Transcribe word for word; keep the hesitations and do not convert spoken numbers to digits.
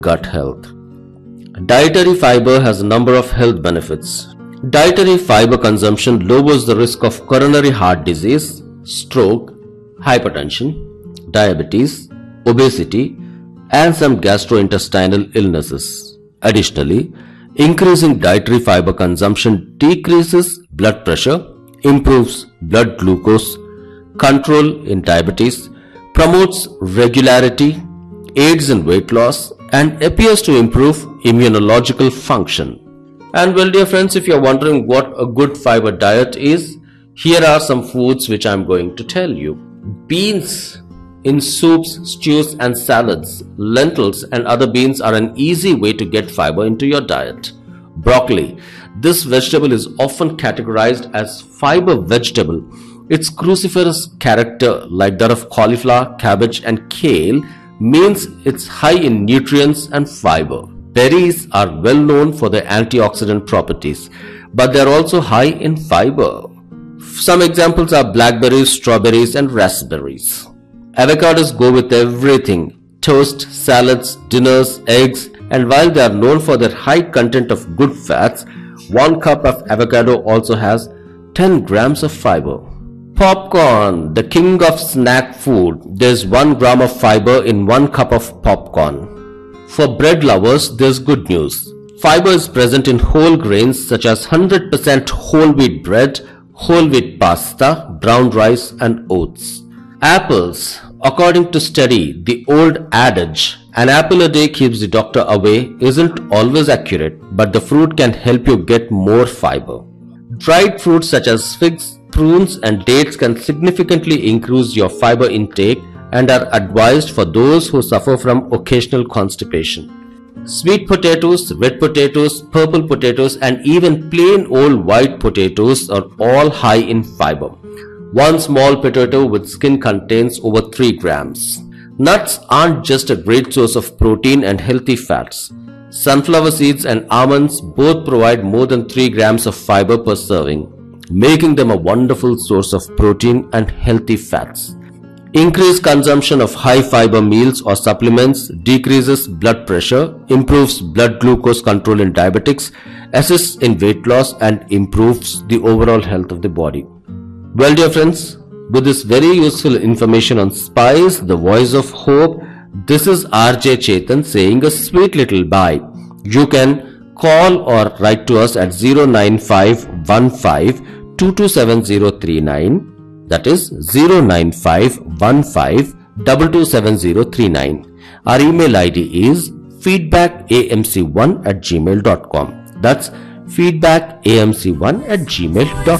gut health. Dietary fiber has a number of health benefits. Dietary fiber consumption lowers the risk of coronary heart disease, stroke, hypertension, diabetes, obesity, and some gastrointestinal illnesses. Additionally, increasing dietary fiber consumption decreases blood pressure, improves blood glucose control in diabetes, promotes regularity, aids in weight loss, and appears to improve immunological function. And well, dear friends, if you are wondering what a good fiber diet is, here are some foods which I am going to tell you. Beans in soups, stews and salads. Lentils and other beans are an easy way to get fiber into your diet. Broccoli. This vegetable is often categorized as fiber vegetable. Its cruciferous character, like that of cauliflower, cabbage and kale, means it's high in nutrients and fiber. Berries are well known for their antioxidant properties, but they are also high in fiber. Some examples are blackberries, strawberries and raspberries. Avocados go with everything: toast, salads, dinners, eggs, and while they are known for their high content of good fats, one cup of avocado also has ten grams of fiber. Popcorn, the king of snack food. There's one gram of fiber in one cup of popcorn. For bread lovers, there's good news. Fiber is present in whole grains such as one hundred percent whole wheat bread, whole wheat pasta, brown rice and oats. Apples. According to study, the old adage, an apple a day keeps the doctor away, isn't always accurate, but the fruit can help you get more fiber. Dried fruits such as figs, prunes and dates can significantly increase your fiber intake and are advised for those who suffer from occasional constipation. Sweet potatoes, red potatoes, purple potatoes and even plain old white potatoes are all high in fiber. One small potato with skin contains over three grams. Nuts aren't just a great source of protein and healthy fats. Sunflower seeds and almonds both provide more than three grams of fiber per serving, making them a wonderful source of protein and healthy fats. Increased consumption of high fiber meals or supplements decreases blood pressure, improves blood glucose control in diabetics, assists in weight loss and improves the overall health of the body. Well, dear friends, with this very useful information on Spice, the voice of hope, this is R J Chetan saying a sweet little bye. You can call or write to us at zero nine five one five two two seven zero three nine, that is zero nine five one five two two seven zero three nine. Our email I D is feedback A M C one at gmail dot com. That's feedback A M C one at gmail dot com.